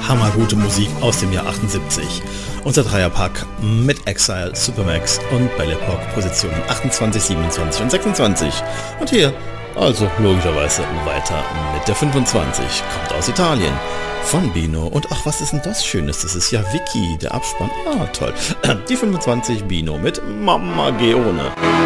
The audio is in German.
hammergute Musik aus dem Jahr 78. Unser Dreierpack mit Exile, Supermax und Belle Epoque Positionen 28, 27 und 26. Und hier, also logischerweise weiter mit der 25. Kommt aus Italien. Von Bino. Und ach, was ist denn das Schönes? Das ist ja Vicky, der Abspann. Ah, toll. Die 25 Bino mit Mamma Geone.